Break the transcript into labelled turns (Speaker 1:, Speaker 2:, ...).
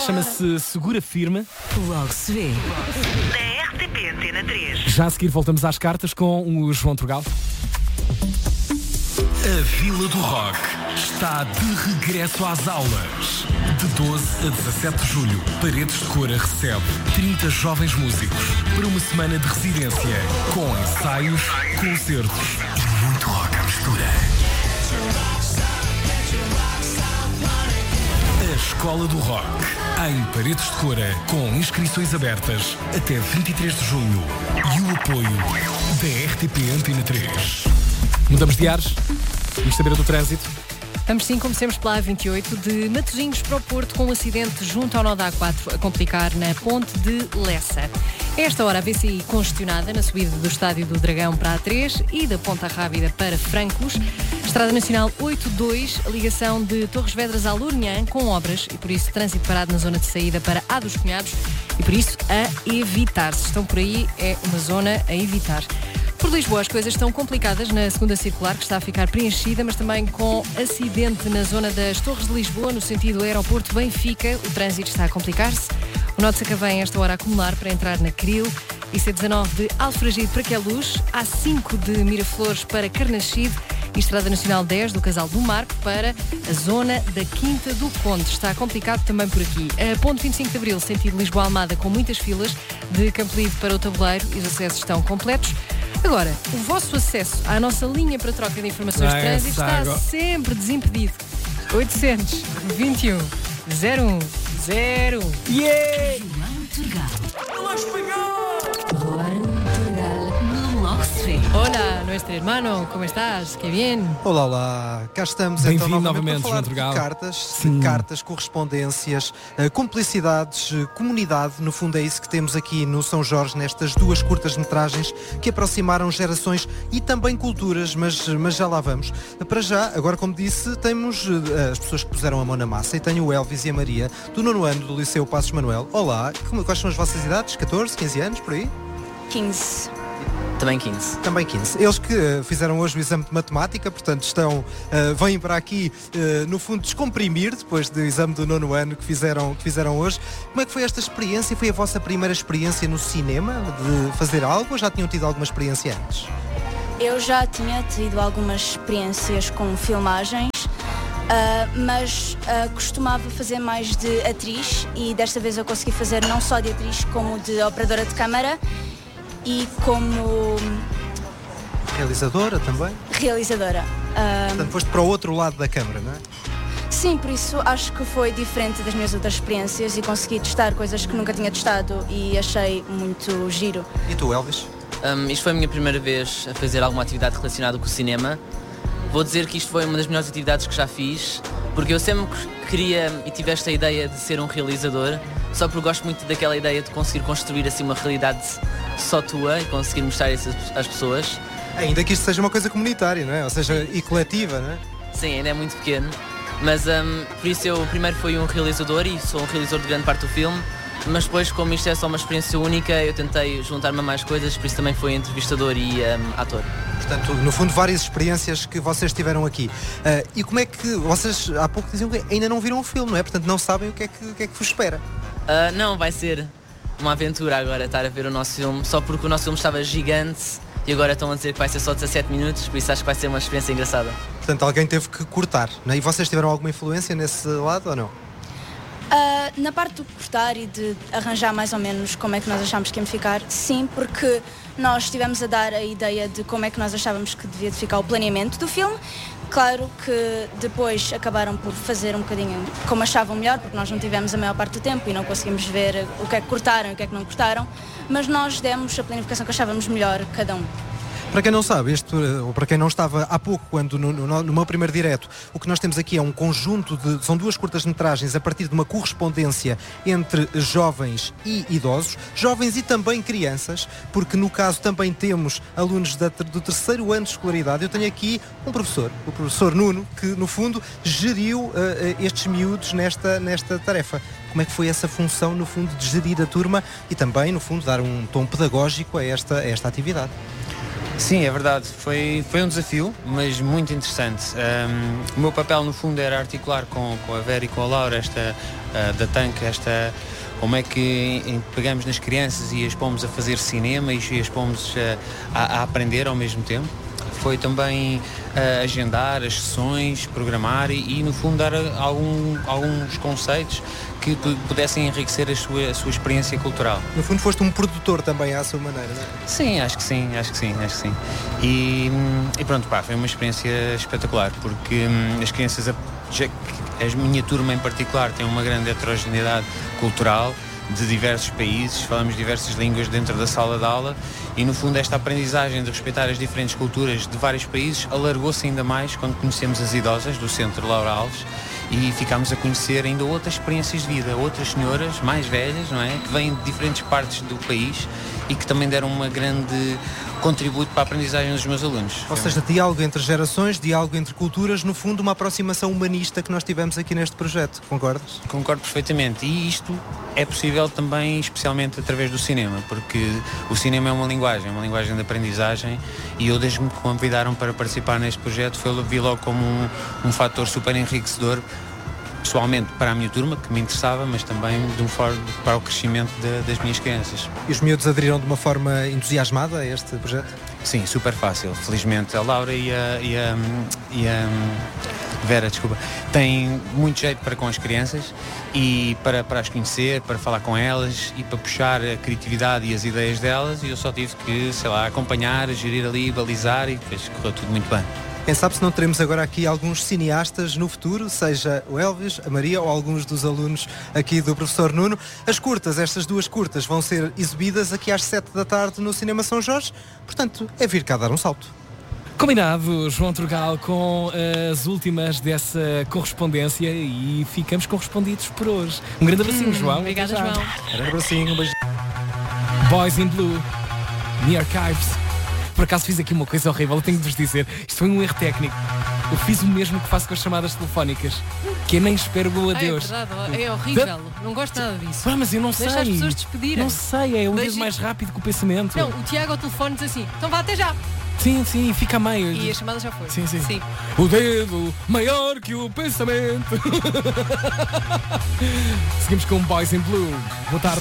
Speaker 1: chama-se Segura Firme.
Speaker 2: Logo se vê.
Speaker 3: Da RTP Antena 3.
Speaker 1: Já a seguir voltamos às cartas com o João Turgal.
Speaker 4: A Vila do Rock está de regresso às aulas. De 12 a 17 de julho, Paredes de Cora recebe 30 jovens músicos para uma semana de residência, com ensaios, concertos e muito rock à mistura. A Escola do Rock, em Paredes de Cora, com inscrições abertas até 23 de junho e o apoio da RTP Antena 3.
Speaker 1: Mudamos de ares. Vamos saber do trânsito.
Speaker 5: Vamos sim, comecemos pela A28 de Matosinhos para o Porto, com um acidente junto ao nó da A4 a complicar na ponte de Lessa. A esta hora a VCI congestionada na subida do Estádio do Dragão para a A3 e da Ponta Rábida para Francos. Estrada Nacional 82, a ligação de Torres Vedras a Lourinhã com obras e por isso trânsito parado na zona de saída para A dos Cunhados e por isso a evitar. Se estão por aí, é uma zona a evitar. Por Lisboa as coisas estão complicadas na segunda circular, que está a ficar preenchida, mas também com acidente na zona das Torres de Lisboa, no sentido aeroporto Benfica. O trânsito está a complicar-se. O nó de Sacavém, esta hora, a acumular para entrar na Cril. IC19 de Alfragide para Queluz. A5 de Miraflores para Carnaxide. E Estrada Nacional 10 do Casal do Marco para a zona da Quinta do Conde. Está complicado também por aqui. A ponte 25 de Abril, sentido Lisboa-Almada, com muitas filas. De Campolide para o Tabuleiro e os acessos estão completos. Agora, o vosso acesso à nossa linha para troca de informações de trânsito está sempre desimpedido. 821 01 01.
Speaker 2: Yeah! João Turgal. João Turgal no Logo se vê.
Speaker 5: Hola, nuestro hermano, ¿cómo estás? Qué bien.
Speaker 6: Olá, olá. Cá estamos
Speaker 1: Bem-vindo
Speaker 6: então
Speaker 1: novamente,
Speaker 6: para falar
Speaker 1: João Turgal.
Speaker 6: de cartas, correspondências, cumplicidades, comunidade. No fundo é isso que temos aqui no São Jorge, nestas duas curtas-metragens que aproximaram gerações e também culturas, mas já lá vamos. Para já, agora como disse, temos as pessoas que puseram a mão na massa e tenho o Elvis e a Maria, do 9º ano do Liceu Passos Manuel. Olá, quais são as vossas idades? 14, 15 anos, por aí?
Speaker 7: 15.
Speaker 8: Também 15.
Speaker 6: Também 15. Eles que fizeram hoje o exame de matemática, portanto vêm para aqui, no fundo, descomprimir depois do exame do 9º ano que fizeram hoje. Como é que foi esta experiência? Foi a vossa primeira experiência no cinema, de fazer algo, ou já tinham tido alguma experiência antes?
Speaker 7: Eu já tinha tido algumas experiências com filmagens, mas costumava fazer mais de atriz e desta vez eu consegui fazer não só de atriz como de operadora de câmara e como
Speaker 6: realizadora também?
Speaker 7: Realizadora.
Speaker 6: Portanto, foste para o outro lado da câmara, não é?
Speaker 7: Sim, por isso acho que foi diferente das minhas outras experiências e consegui testar coisas que nunca tinha testado e achei muito giro.
Speaker 6: E tu, Elvis?
Speaker 8: Isto foi a minha primeira vez a fazer alguma atividade relacionada com o cinema. Vou dizer que isto foi uma das melhores atividades que já fiz, porque eu sempre queria e tive esta ideia de ser um realizador, só porque gosto muito daquela ideia de conseguir construir assim uma realidade só tua e conseguir mostrar isso às pessoas.
Speaker 6: Ainda que isto seja uma coisa comunitária, não é? Ou seja, e coletiva, não é?
Speaker 8: Sim, ainda é muito pequeno, mas por isso eu primeiro fui um realizador e sou um realizador de grande parte do filme, mas depois, como isto é só uma experiência única, eu tentei juntar-me a mais coisas, por isso também fui entrevistador e ator.
Speaker 6: Portanto, no fundo, várias experiências que vocês tiveram aqui. E como é que vocês há pouco diziam que ainda não viram o filme, não é? Portanto, não sabem o que é que vos espera.
Speaker 8: Não, vai ser uma aventura agora estar a ver o nosso filme, só porque o nosso filme estava gigante e agora estão a dizer que vai ser só 17 minutos, por isso acho que vai ser uma experiência engraçada.
Speaker 6: Portanto, alguém teve que cortar, não é? E vocês tiveram alguma influência nesse lado ou não?
Speaker 7: Na parte do cortar e de arranjar mais ou menos como é que nós achámos que ia ficar, sim, porque nós estivemos a dar a ideia de como é que nós achávamos que devia ficar o planeamento do filme. Claro que depois acabaram por fazer um bocadinho como achavam melhor, porque nós não tivemos a maior parte do tempo e não conseguimos ver o que é que cortaram e o que é que não cortaram, mas nós demos a planificação que achávamos melhor cada um.
Speaker 6: Para quem não sabe, ou para quem não estava há pouco, quando no meu primeiro direto, o que nós temos aqui é um conjunto são duas curtas-metragens a partir de uma correspondência entre jovens e idosos, jovens e também crianças, porque no caso também temos alunos do 3º ano de escolaridade. Eu tenho aqui um professor, o professor Nuno, que no fundo geriu estes miúdos nesta tarefa. Como é que foi essa função, no fundo, de gerir a turma e também, no fundo, dar um tom pedagógico a esta atividade?
Speaker 9: Sim, é verdade. Foi um desafio, mas muito interessante. O meu papel, no fundo, era articular com a Vera e com a Laura, da Tank, como é que pegamos nas crianças e as pomos a fazer cinema e as pomos a aprender ao mesmo tempo. Foi também agendar as sessões, programar e no fundo, dar alguns conceitos que pudessem enriquecer a sua experiência cultural.
Speaker 6: No fundo foste um produtor também à sua maneira, não é?
Speaker 9: Sim, acho que sim. E pronto, foi uma experiência espetacular, porque as crianças, a minha turma em particular, tem uma grande heterogeneidade cultural, de diversos países, falamos diversas línguas dentro da sala de aula e no fundo esta aprendizagem de respeitar as diferentes culturas de vários países alargou-se ainda mais quando conhecemos as idosas do Centro Laura Alves e ficámos a conhecer ainda outras experiências de vida, outras senhoras mais velhas, não é? Que vêm de diferentes partes do país e que também deram uma grande contributo para a aprendizagem dos meus alunos.
Speaker 6: Ou seja, diálogo entre gerações, diálogo entre culturas, no fundo uma aproximação humanista que nós tivemos aqui neste projeto, concordas?
Speaker 9: Concordo perfeitamente e isto é possível também especialmente através do cinema, porque o cinema é uma linguagem de aprendizagem e eu desde que me convidaram para participar neste projeto vi logo como um fator super enriquecedor pessoalmente para a minha turma, que me interessava, mas também para o crescimento das minhas crianças.
Speaker 6: E os miúdos aderiram de uma forma entusiasmada a este projeto?
Speaker 9: Sim, super fácil. Felizmente a Laura e a Vera, têm muito jeito para com as crianças e para as conhecer, para falar com elas e para puxar a criatividade e as ideias delas e eu só tive que, acompanhar, gerir ali, balizar e depois correu tudo muito bem.
Speaker 6: Quem sabe se não teremos agora aqui alguns cineastas no futuro, seja o Elvis, a Maria ou alguns dos alunos aqui do professor Nuno. Estas duas curtas, vão ser exibidas aqui às 7 da tarde no Cinema São Jorge, portanto é vir cá dar um salto.
Speaker 1: Combinado, João Turgal, com as últimas dessa correspondência e ficamos correspondidos por hoje. Um grande abracinho, João.
Speaker 5: Obrigada, João.
Speaker 6: Um grande abracinho, um beijo.
Speaker 1: Boys in Blue, The Archives. Por acaso fiz aqui uma coisa horrível, eu tenho de vos dizer, isto foi um erro técnico. Eu fiz o mesmo que faço com as chamadas telefónicas, que eu nem espero o adeus.
Speaker 5: É verdade, é horrível, não gosto nada disso.
Speaker 1: Mas eu não sei.
Speaker 5: Deixa as pessoas despedirem.
Speaker 1: Não sei, é um vez mais rápido que o pensamento.
Speaker 5: Não, o Tiago ao telefone diz assim, então vá até já.
Speaker 1: Sim, fica a meio.
Speaker 5: E a chamada já foi.
Speaker 1: Sim. O dedo maior que o pensamento. Seguimos com Boys in Blue. Boa tarde.